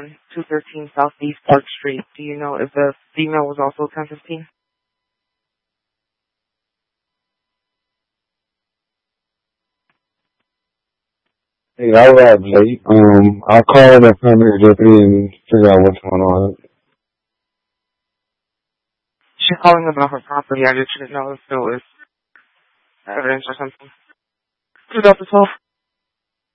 on 213 Southeast Park Street. Do you know if the female was also 1015? Hey, I arrived late. I'll call the primary deputy and figure out what's going on. She's calling about her property. I just didn't know if there was evidence or something. 2012.